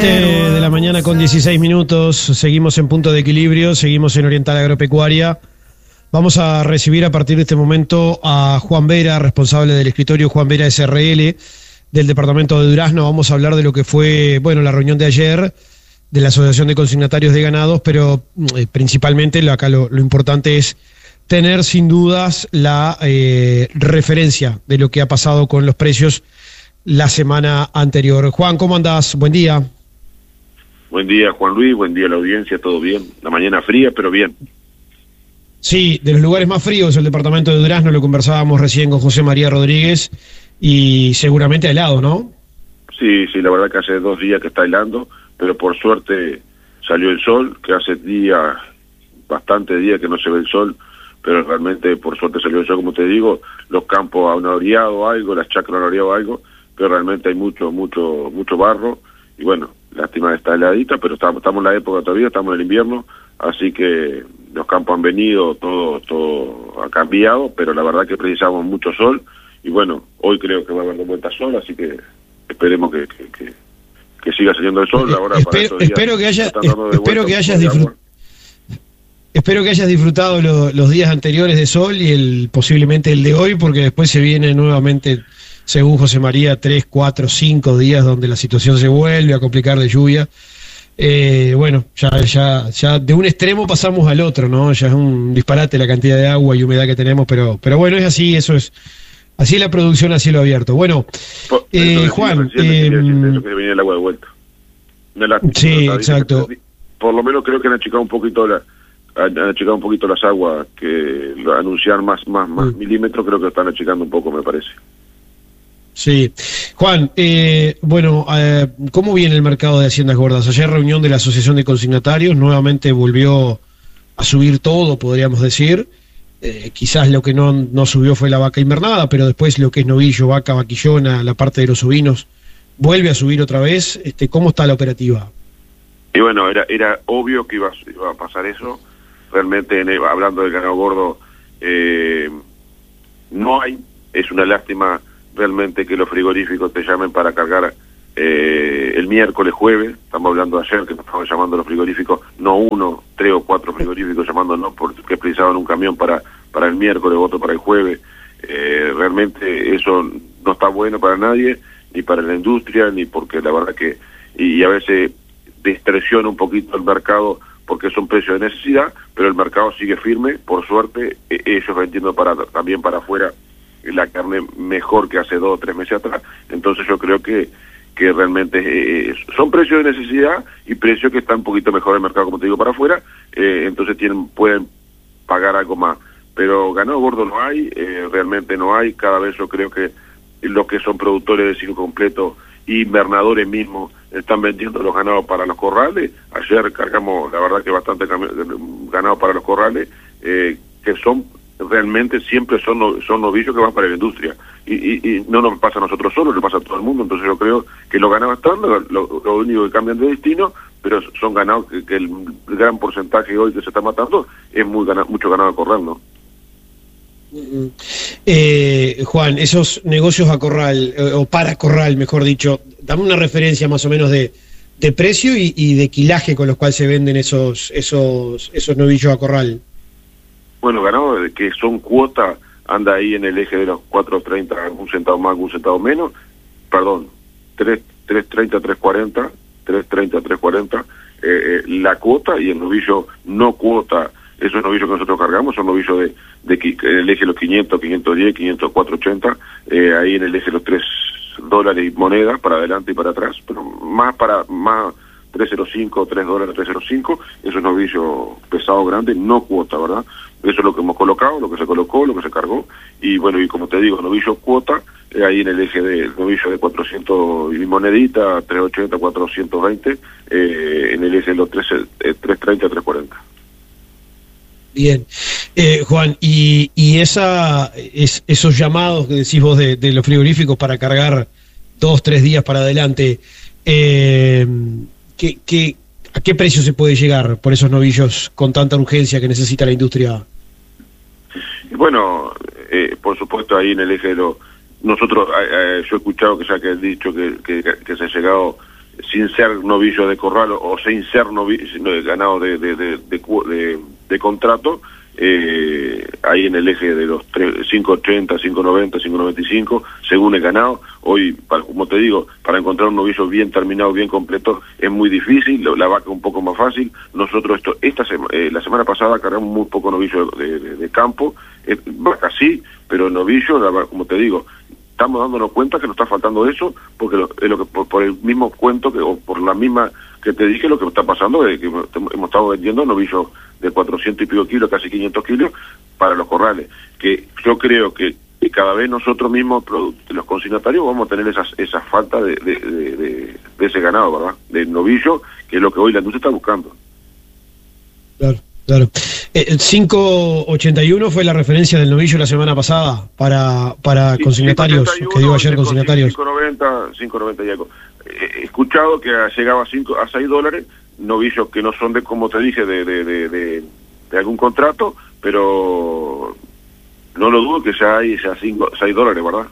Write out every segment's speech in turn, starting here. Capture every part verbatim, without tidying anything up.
siete de la mañana con dieciséis minutos, seguimos en Punto de Equilibrio, seguimos en Oriental Agropecuaria. Vamos a recibir a partir de este momento a Juan Vera, responsable del escritorio Juan Vera S R L del departamento de Durazno. Vamos a hablar de lo que fue, bueno, la reunión de ayer de la Asociación de Consignatarios de Ganados, pero eh, principalmente lo, acá lo, lo importante es tener sin dudas la eh, referencia de lo que ha pasado con los precios la semana anterior. Juan, ¿cómo andás? Buen día. Buen día, Juan Luis, buen día a la audiencia, todo bien. La mañana fría, pero bien. Sí, de los lugares más fríos, el departamento de Durazno, lo conversábamos recién con José María Rodríguez, y seguramente helado, ¿no? Sí, sí, la verdad que hace dos días que está helando, pero por suerte salió el sol, que hace días, bastante días que no se ve el sol, pero realmente por suerte salió el sol, como te digo, los campos han oreado algo, las chacras han oreado algo, pero realmente hay mucho, mucho, mucho barro, y bueno, lástima de esta heladita, pero estamos, estamos en la época todavía, estamos en el invierno, así que los campos han venido, todo, todo ha cambiado, pero la verdad que precisamos mucho sol, y bueno, hoy creo que va a haber de vuelta sol, así que esperemos que, que, que, que siga saliendo el sol. Ahora espero, para estos días, espero que, haya, espero vuelta, que hayas disfrutado. Espero que hayas disfrutado lo, los días anteriores de sol y el posiblemente el de hoy, porque después se viene nuevamente, según José María, tres, cuatro, cinco días donde la situación se vuelve a complicar de lluvia. Eh, bueno, ya, ya, ya de un extremo pasamos al otro, ¿no? Ya es un disparate la cantidad de agua y humedad que tenemos, pero, pero bueno, es así, eso es, así es la producción a cielo abierto. Bueno, por, eh, Juan, eh, eso que venía el agua de vuelta. Sí, exacto. Por lo menos creo que han achicado un poquito la han achicado un poquito las aguas, que anunciar más más más mm. milímetros, creo que están achicando un poco, me parece. Sí. Juan, eh, bueno, eh, ¿cómo viene el mercado de haciendas gordas? Ayer reunión de la Asociación de Consignatarios, nuevamente volvió a subir todo, podríamos decir. Eh, quizás lo que no, no subió fue la vaca invernada, pero después lo que es novillo, vaca, vaquillona, la parte de los ovinos, vuelve a subir otra vez. Este, ¿cómo está la operativa? Y bueno, era era obvio que iba, iba a pasar eso. Realmente, en, hablando del ganado gordo, eh, no hay, es una lástima realmente que los frigoríficos te llamen para cargar eh, el miércoles, jueves. Estamos hablando de ayer que nos estaban llamando los frigoríficos, no uno, tres o cuatro frigoríficos llamándonos porque precisaban un camión para para el miércoles, otro para el jueves. Eh, realmente eso no está bueno para nadie, ni para la industria, ni porque la verdad que, y, y a veces distorsiona un poquito el mercado porque es un precio de necesidad, pero el mercado sigue firme, por suerte, eh, ellos vendiendo para también para afuera la carne mejor que hace dos o tres meses atrás. Entonces yo creo que que realmente eh, son precios de necesidad y precios que están un poquito mejor en el mercado, como te digo, para afuera, eh, entonces tienen pueden pagar algo más. Pero ganado gordo no hay, eh, realmente no hay. Cada vez yo creo que los que son productores de ciclo completo y invernadores mismos están vendiendo los ganados para los corrales. Ayer cargamos, la verdad que bastante ganado para los corrales, eh, que son realmente siempre son no, son novillos que van para la industria. Y, y, y no nos pasa a nosotros solos, le pasa a todo el mundo. Entonces yo creo que los ganados están, lo, lo, lo único que cambian de destino, pero son ganados que, que el gran porcentaje hoy que se está matando es muy ganado, mucho ganado de corral, ¿no? Eh, Juan, esos negocios a corral, eh, o para corral, mejor dicho, dame una referencia más o menos de, de precio y, y de quilaje con los cuales se venden esos esos esos novillos a corral. Bueno, ganado que son cuotas, anda ahí en el eje de los cuatro treinta, un centavo más, un centavo menos, perdón, tres treinta, tres cuarenta, tres treinta, tres cuarenta, eh, eh, la cuota, y el novillo no cuota. Esos novillos que nosotros cargamos son novillos de, de, de el eje de los quinientos, quinientos diez, quinientos cuatro, ochenta, eh, ahí en el eje de los tres dólares y moneda, para adelante y para atrás, pero más para, más tres cero cinco, tres dólares, tres cero cinco, esos novillos pesados grandes, no cuota, ¿verdad? Eso es lo que hemos colocado, lo que se colocó, lo que se cargó, y bueno, y como te digo, novillo cuota, eh, ahí en el eje de novillo de cuatrocientos y monedita, trescientos ochenta, cuatrocientos veinte, eh, en el eje de los tres, eh, tres treinta, tres cuarenta. Bien, eh, Juan, y, y esa es, esos llamados que decís vos de, de los frigoríficos para cargar dos, tres días para adelante, eh, ¿qué, qué, ¿a qué precio se puede llegar por esos novillos con tanta urgencia que necesita la industria? Y bueno, eh, por supuesto ahí en el eje de los... Nosotros, eh, eh, yo he escuchado que ya que has dicho que, que, que se ha llegado sin ser novillo de corral o, o sin ser novillo, ganado de, de, de, de, de, de contrato, eh, ahí en el eje de los cinco ochenta, cinco noventa, cinco noventa y cinco, según el ganado. Hoy, para, como te digo, para encontrar un novillo bien terminado, bien completo, es muy difícil, la, la vaca un poco más fácil. Nosotros esto esta sema, eh, la semana pasada cargamos muy poco novillo de, de, de campo, eh, vaca sí, pero novillo, la, como te digo, estamos dándonos cuenta que nos está faltando eso, porque lo, es lo que por, por el mismo cuento que o por la misma que te dije, lo que está pasando es que hemos, hemos estado vendiendo novillos de cuatrocientos y pico kilos, casi quinientos kilos, para los corrales, que yo creo que, que cada vez nosotros mismos, los consignatarios, vamos a tener esas, esa falta de, de, de, de, de ese ganado, ¿verdad? De novillo, que es lo que hoy la industria está buscando. Claro, claro. Eh, cinco ochenta y uno fue la referencia del novillo la semana pasada para, para sí, consignatarios, que dio ayer consignatarios. cinco noventa, cinco noventa y algo. He escuchado que llegaba a, cinco, a seis dólares, novillos que no son de, como te dije, de, de, de, de, de algún contrato, pero no lo dudo que ya hay ya cinco, seis dólares, ¿verdad?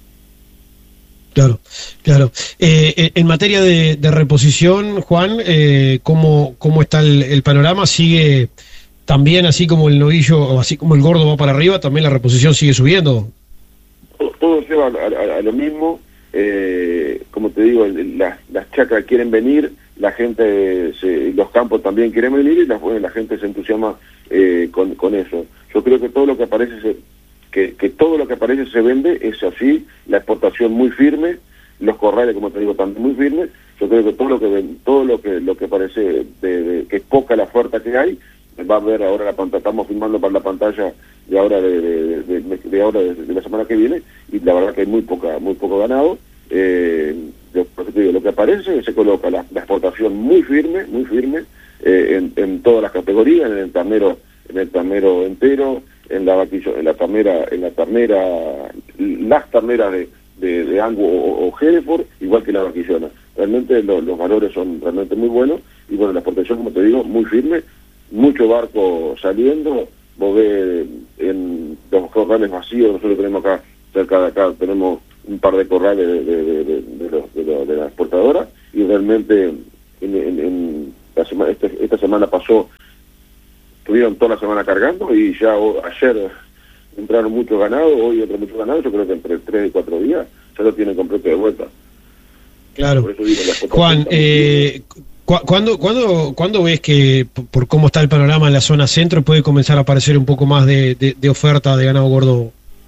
Claro, claro. Eh, en materia de, de reposición, Juan, eh, ¿cómo, cómo está el, el panorama? ¿Sigue también así como el novillo, o así como el gordo va para arriba, también la reposición sigue subiendo? Todo, todo lleva a, a, a lo mismo. Eh, como te digo, las, las chacras quieren venir, la gente, se, los campos también quieren venir y la, bueno, la gente se entusiasma eh, con, con eso. Yo creo que todo lo que aparece se, que, que todo lo que aparece se vende, es así, la exportación muy firme, los corrales, como te digo, también muy firmes. Yo creo que todo lo que ven, todo lo que lo que parece de, de, que es poca la oferta que hay, va a ver ahora la pantalla, estamos filmando para la pantalla de ahora de, de, de, de, de ahora de, de la semana que viene, y la verdad que hay muy poca muy poco ganado. Eh, yo, te digo, lo que aparece se coloca la, la exportación muy firme, muy firme eh, en, en todas las categorías, en el ternero, en el ternero entero, en la vaquillo, en la ternera, en la ternera, las terneras de, de, de Angus o, o Hereford, igual que la vaquillona. Realmente lo, los valores son realmente muy buenos, y bueno, la exportación, como te digo, muy firme, mucho barco saliendo. Vos ves en los corrales vacíos, nosotros tenemos acá, cerca de acá, tenemos un par de corrales de, de, de, de, de, los, de, los, de la exportadora, y realmente en, en, en la semana, esta, esta semana pasó, estuvieron toda la semana cargando, y ya o, ayer entraron muchos ganados, hoy entra muchos ganados. Yo creo que entre tres y cuatro días ya lo tienen completo de vuelta. Claro. Por eso digo, Juan, eh, ¿cu ¿cuándo, cuándo, ¿cuándo ves que, por cómo está el panorama en la zona centro, puede comenzar a aparecer un poco más de, de, de oferta de ganado gordo?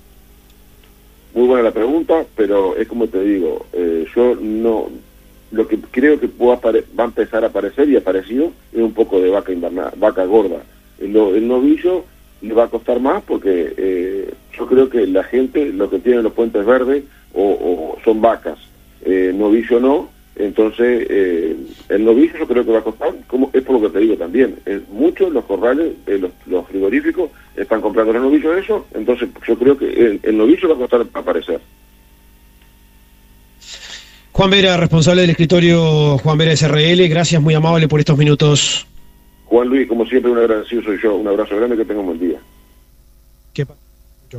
Muy buena la pregunta, pero es como te digo, eh, yo no, lo que creo que pueda va a empezar a aparecer y ha aparecido es un poco de vaca invernada, vaca gorda. El, el novillo le va a costar más porque eh, yo creo que la gente, lo que tienen los puentes verdes o, o son vacas, eh, novillo no. Entonces, eh, el novillo yo creo que va a costar, como es por lo que te digo también, eh, muchos los corrales, eh, los, los frigoríficos están comprando los novillos de eso, entonces yo creo que el, el novillo va a costar aparecer. Juan Vera, responsable del escritorio Juan Vera S R L, gracias, muy amable por estos minutos. Juan Luis, como siempre, un agradecido soy yo, un abrazo grande, que tenga un buen día. ¿Qué pasa? Chau.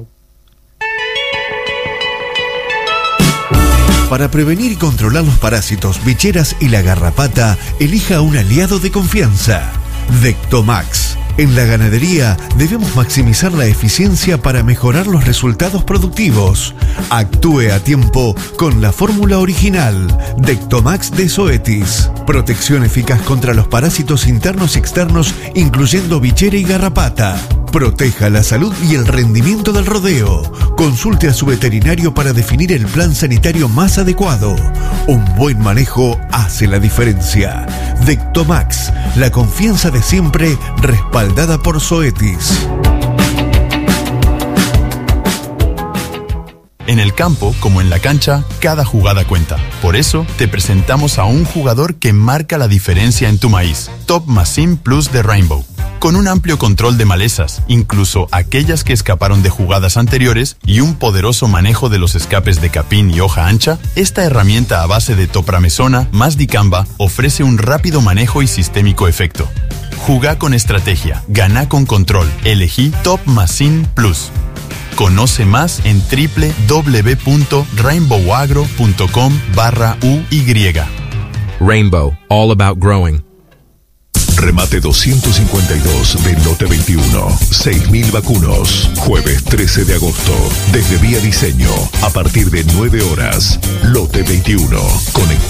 Para prevenir y controlar los parásitos, bicheras y la garrapata, elija un aliado de confianza. Dectomax. En la ganadería debemos maximizar la eficiencia para mejorar los resultados productivos. Actúe a tiempo con la fórmula original Dectomax de Zoetis. Protección eficaz contra los parásitos internos y externos, incluyendo bichera y garrapata. Proteja la salud y el rendimiento del rodeo. Consulte a su veterinario para definir el plan sanitario más adecuado. Un buen manejo hace la diferencia. Dectomax, la confianza de siempre, respaldada por Zoetis. En el campo, como en la cancha, cada jugada cuenta. Por eso, te presentamos a un jugador que marca la diferencia en tu maíz. Top Machine Plus de Rainbow. Con un amplio control de malezas, incluso aquellas que escaparon de jugadas anteriores, y un poderoso manejo de los escapes de capín y hoja ancha, esta herramienta a base de topramesona más dicamba ofrece un rápido manejo y sistémico efecto. Jugá con estrategia, ganá con control. Elegí Top Machine Plus. Conoce más en doble u doble u doble u punto rainbow agro punto com barra U Y. Rainbow, all about growing. Remate doscientos cincuenta y dos del lote veintiuno. seis mil vacunos. Jueves trece de agosto. Desde Vía Diseño. A partir de nueve horas. Lote veintiuno. Conecta.